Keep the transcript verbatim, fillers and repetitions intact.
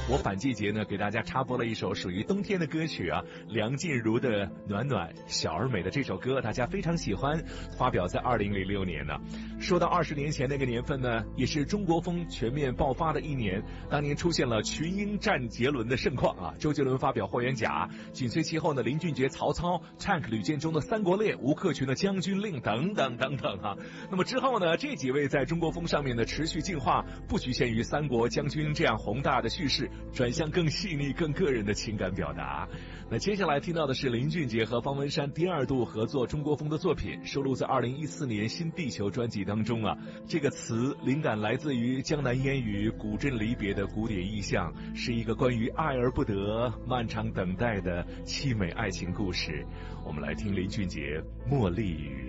我反季节呢，给大家插播了一首属于冬天的歌曲啊，梁静茹的《暖暖》，小而美的这首歌大家非常喜欢，发表在二零零六年呢。说到二十年前那个年份呢，也是中国风全面爆发的一年，当年出现了群英战杰伦的盛况啊，周杰伦发表《霍元甲》，紧随其后呢，林俊杰、曹操、Tank 吕建中的《三国恋》，吴克群的《将军令》等等等等啊。那么之后呢，这几位在中国风上面的持续进化，不局限于三国将军这样宏大的叙事，转向更细腻、更个人的情感表达。那接下来听到的是林俊杰和方文山第二度合作中国风的作品，收录在二零一四年《新地球》专辑当中啊。这个词灵感来自于江南烟雨古镇离别的古典意象，是一个关于爱而不得、漫长等待的凄美爱情故事。我们来听林俊杰《茉莉雨》。